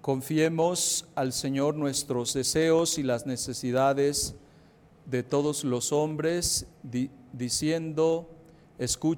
Confiemos al Señor nuestros deseos y las necesidades de todos los hombres, diciendo: escucha,